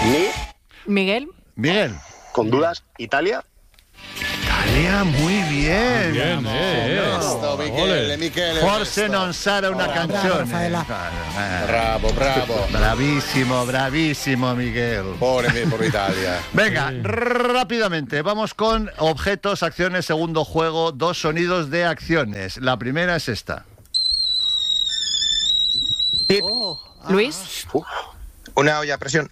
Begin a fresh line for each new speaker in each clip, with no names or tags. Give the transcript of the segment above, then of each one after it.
Miguel.
Miguel.
Con dudas, Italia.
Italia, muy bien.
Bien,
Esto, Michele.
Forse non sarà una canzone.
Bravo.
Bravísimo, Miguel.
Por Italia.
Venga, rápidamente, vamos con objetos, acciones, segundo juego, 2 sonidos de acciones. La primera es esta.
Luis.
Una olla a presión.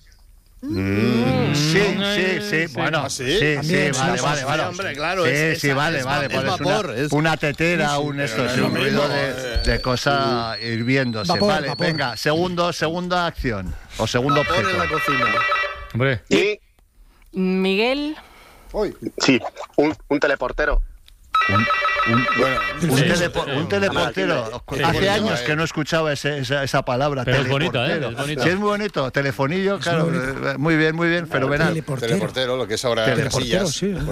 Sí. Bueno, sí, vale.
Hombre, claro.
Vale.
Es vapor.
Una tetera, un ruido de cosa hirviéndose.
Vapor.
Venga, segunda acción. O segundo objeto.
en la cocina.
Hombre.
Y
Miguel.
sí, un teleportero.
Un teleportero. Hace años que no escuchaba esa palabra.
Pero es bonita,
teleportero.
es bonita.
Sí, es muy bonito. Telefonillo, claro. Muy bien, fenomenal.
Teleportero, lo que es ahora
Teleportero,
casillas.
sí.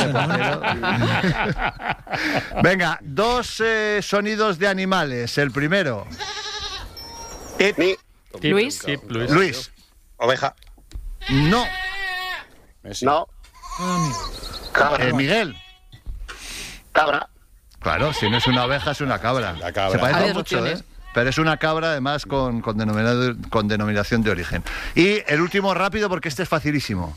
Venga, 2 sonidos de animales. El primero.
Luis.
Luis.
Oveja.
No.
No. Cabra.
Miguel.
Cabra.
Claro, si no es una oveja, es una cabra.
La cabra.
Se parece
Varias
mucho,
opciones.
Pero es una cabra, además, con denominación de origen. Y el último rápido, porque este es facilísimo.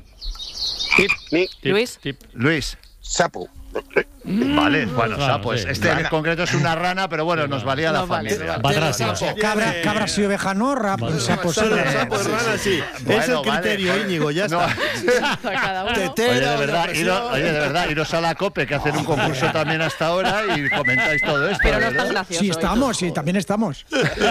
Luis.
Luis.
Sapo.
Vale, bueno,
Claro,
sapo.
sí.
Este en concreto es una rana, pero bueno, nos valía la
Nos vale.
familia.
Va atrás, sí.
Cabra sí, oveja no, sapo sí.
Sapo de rana, sí. Es el criterio,
vale.
Íñigo, ya está.
Cada uno.
Oye, de verdad, iros a la COPE, que hacen un concurso también hasta ahora y comentáis todo esto.
Pero no
¿verdad?
estás gracioso.
Sí, estamos, sí, también estamos.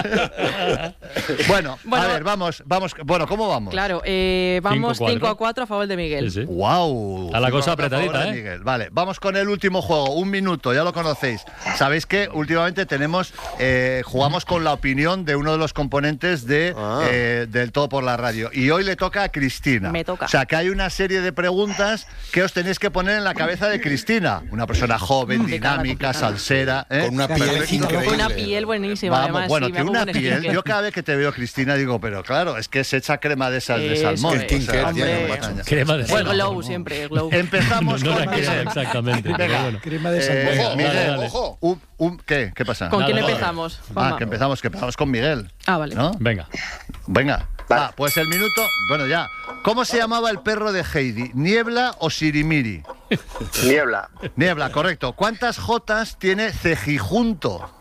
Bueno,
Bueno,
a ver, vamos. Bueno, ¿cómo vamos?
Claro, vamos 5-4 a favor de Miguel.
Sí.
¡Wow!
Está la cosa
A favor
apretadita,
de
¿eh?
Miguel. Vale, vamos con el último juego. 1 minuto, ya lo conocéis. Sabéis que últimamente jugamos con la opinión de uno de los componentes del Todo por la Radio. Y hoy le toca a Cristina.
Me toca.
O sea, que hay una serie de preguntas que os tenéis que poner en la cabeza de Cristina. Una persona joven, dinámica, salsera.
Con una piel increíble.
Con una piel buenísima,
Vamos,
además.
bueno,
sí,
tiene
me
una
hago un
piel.
skincare.
Yo cada vez que te veo, Cristina, digo, pero claro, es que se echa crema de esas de
Eso
salmón.
es.
Skincare tiene,
Hombre.
macho.
Crema de
El glow siempre, el glow.
Empezamos
No
con
la crema exactamente, pero
Venga.
bueno.
Crema de salmón.
Ojo,
Miguel,
dale.
ojo.
¿Qué pasa?
¿Con quién
Nada.
empezamos?
Ah,
Juanma?
que empezamos con Miguel.
Ah, vale.
¿No?
Venga.
Venga.
Vale.
Pues el minuto. Bueno, ya. ¿Cómo se llamaba el perro de Heidi? ¿Niebla o Sirimiri?
Niebla.
Niebla, correcto. ¿Cuántas jotas tiene Cejijunto?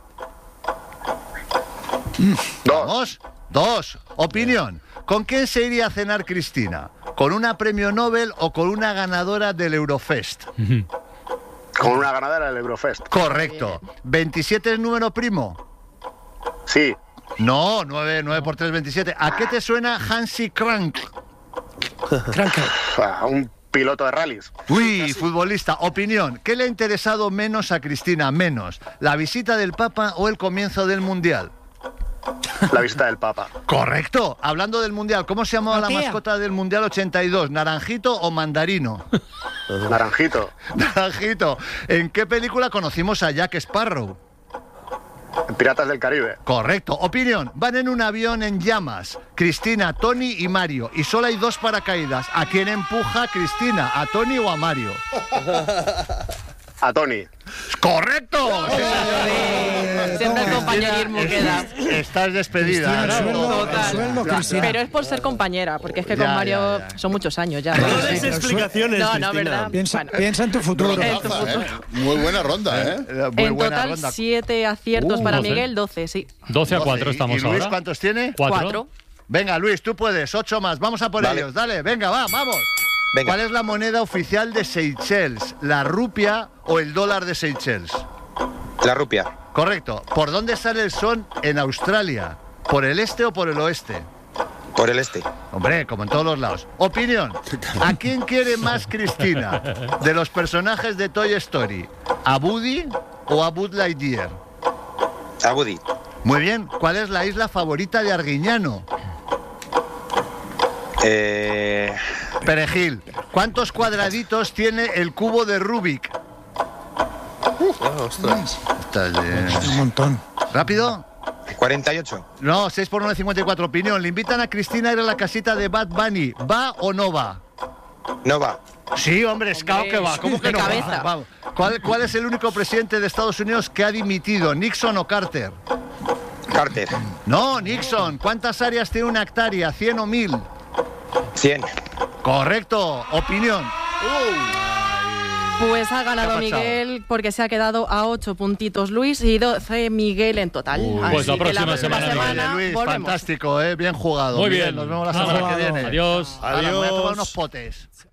Vamos. 2. Opinión. ¿Con quién se iría a cenar Cristina? ¿Con una premio Nobel o con una ganadora del Eurofest?
Con una ganadora del Eurofest.
Correcto. ¿27 es número primo?
Sí.
No, 9 por 3, 27. ¿A qué te suena Hansi Crank?
Un piloto de rallies.
Uy, futbolista. Opinión. ¿Qué le ha interesado menos a Cristina? Menos. ¿La visita del Papa o el comienzo del Mundial?
La visita del Papa.
Correcto. Hablando del Mundial, ¿cómo se llamaba la
Tía.
mascota del Mundial 82? ¿Naranjito o Mandarino?
Naranjito.
Naranjito. ¿En qué película conocimos a Jack Sparrow?
Piratas del Caribe.
Correcto. Opinión. Van en un avión en llamas. Cristina, Tony y Mario. Y solo hay 2 paracaídas. ¿A quién empuja Cristina? ¿A Tony o a Mario?
A Tony.
¡Correcto!
Siempre el compañerismo queda.
Estás despedida.
Cristina, el
¿no?
sueldo,
Total.
el sueldo, Cristina.
Pero es por ser compañera, porque es que con
Ya,
Mario
ya.
son muchos años ya.
No
Sí,
des
pero
explicaciones,
No,
Cristina.
¿verdad?
Piensa,
Bueno.
piensa en tu futuro.
En tu futuro.
Muy buena ronda, ¿eh?
Muy
En
buena
total,
ronda.
7 aciertos para
12.
Miguel, 12, sí.
12-4 estamos
¿Y Luis
ahora.
cuántos tiene?
4.
Venga, Luis, tú puedes. 8 más. Vamos a por
Vale.
ellos. Dale, venga, vamos.
Venga.
¿Cuál es la moneda oficial de Seychelles? ¿La rupia o el dólar de Seychelles?
La rupia.
Correcto. ¿Por dónde sale el sol en Australia? ¿Por el este o por el oeste?
Por el este.
Hombre, como en todos los lados. Opinión. ¿A quién quiere más Cristina? De los personajes de Toy Story. ¿A Woody o a Buzz Lightyear?
A Woody.
Muy bien. ¿Cuál es la isla favorita de Arguiñano? Perejil. ¿Cuántos cuadraditos tiene el cubo de Rubik?
Ostras.
Estás,
Un montón.
¿Rápido?
48.
No, 6 por 1,54. Opinión. Le invitan a Cristina a ir a la casita de Bad Bunny. ¿Va o no va?
No va.
Sí, hombre, claro que va. ¿Cómo que
de
no
cabeza.
va? ¿Cuál es el único presidente de Estados Unidos que ha dimitido? ¿Nixon o Carter?
Carter.
No, Nixon. ¿Cuántas áreas tiene una hectárea? ¿100 o 1000?
100.
Correcto. Opinión.
Pues ha ganado
¿Qué ha pasado?
Miguel porque se ha quedado a 8 puntitos Luis y 12 Miguel en total.
pues
Así
la
que
próxima semana,
Luis,
volvemos.
fantástico, bien jugado.
Muy
Miguel,
bien.
nos vemos la
Nada,
semana que viene.
Adiós.
Ahora, me voy a tomar unos potes.